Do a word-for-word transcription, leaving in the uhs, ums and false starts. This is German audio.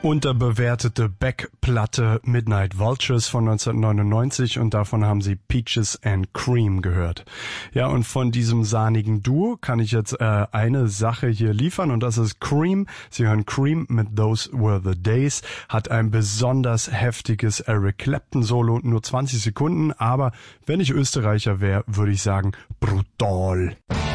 Unterbewertete Beck-Platte Midnight Vultures von neunzehnhundertneunundneunzig und davon haben Sie Peaches and Cream gehört. Ja, und von diesem sahnigen Duo kann ich jetzt äh, eine Sache hier liefern und das ist Cream. Sie hören Cream mit Those Were the Days, hat ein besonders heftiges Eric Clapton Solo, nur zwanzig Sekunden, aber wenn ich Österreicher wäre, würde ich sagen brutal.